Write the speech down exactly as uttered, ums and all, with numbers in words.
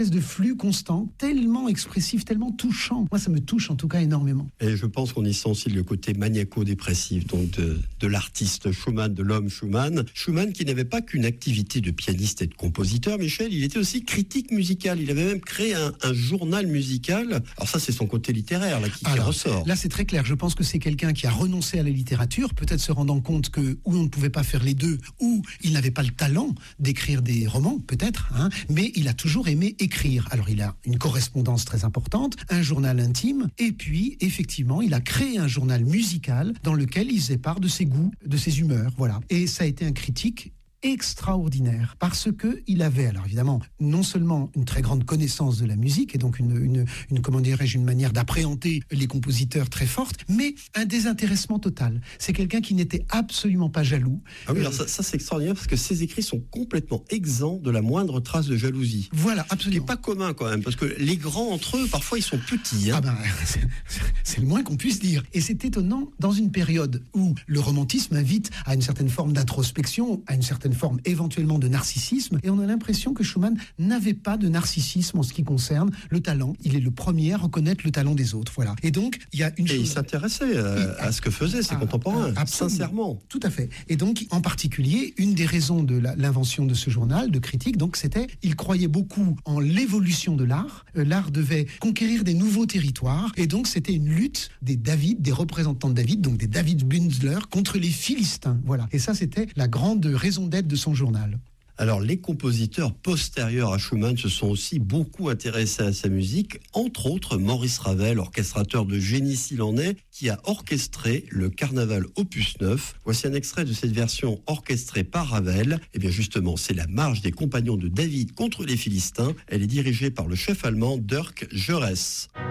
de flux constant, tellement expressif, tellement touchant. Moi, ça me touche en tout cas énormément. Et je pense qu'on y sent aussi le côté maniaco-dépressif donc de, de l'artiste Schumann, de l'homme Schumann. Schumann qui n'avait pas qu'une activité de pianiste et de compositeur, Michel, il était aussi critique musical. Il avait même créé un, un journal musical. Alors ça, c'est son côté littéraire là, qui, qui Alors, ressort. Là, c'est très clair. Je pense que c'est quelqu'un qui a renoncé à la littérature, peut-être se rendant compte que ou on ne pouvait pas faire les deux, ou il n'avait pas le talent d'écrire des romans, peut-être, hein, mais il a toujours aimé écrire. Alors, il a une correspondance très importante, un journal intime, et puis, effectivement, il a créé un journal musical dans lequel il faisait part de ses goûts, de ses humeurs, voilà. Et ça a été un critique extraordinaire parce que il avait, alors évidemment, non seulement une très grande connaissance de la musique et donc une, une, une comment dirais-je, une manière d'appréhender les compositeurs très forte, mais un désintéressement total. C'est quelqu'un qui n'était absolument pas jaloux. Ah oui, alors ça, ça c'est extraordinaire parce que ses écrits sont complètement exempts de la moindre trace de jalousie. Voilà, absolument. Ce qui n'est pas commun quand même, parce que les grands entre eux, parfois ils sont petits. Hein. Ah ben, c'est, c'est le moins qu'on puisse dire. Et c'est étonnant dans une période où le romantisme invite à une certaine forme d'introspection, à une certaine forme éventuellement de narcissisme, et on a l'impression que Schumann n'avait pas de narcissisme en ce qui concerne le talent. Il est le premier à reconnaître le talent des autres, voilà. Et donc, il y a une et chose... il s'intéressait euh, à, à ce que faisaient ses ah, contemporains, ah, sincèrement. Tout à fait. Et donc, en particulier, une des raisons de la, l'invention de ce journal de critique, donc, c'était, il croyait beaucoup en l'évolution de l'art. Euh, l'art devait conquérir des nouveaux territoires, et donc, c'était une lutte des David, des représentants de David, donc des David Bünzler, contre les Philistins, voilà. Et ça, c'était la grande raison d'être de son journal. Alors, les compositeurs postérieurs à Schumann se sont aussi beaucoup intéressés à sa musique, entre autres Maurice Ravel, orchestrateur de génie s'il en est, qui a orchestré le Carnaval opus neuf. Voici un extrait de cette version orchestrée par Ravel. Et bien justement, c'est la marche des compagnons de David contre les Philistins. Elle est dirigée par le chef allemand Dirk Jörres.